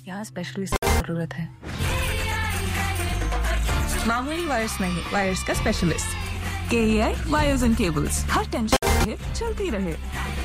यहाँ स्पेशलिस्ट की जरूरत है। मामूली वायर्स नहीं, वायर्स का specialist. KEI wires and cables. Her tension रहे चलती रहे।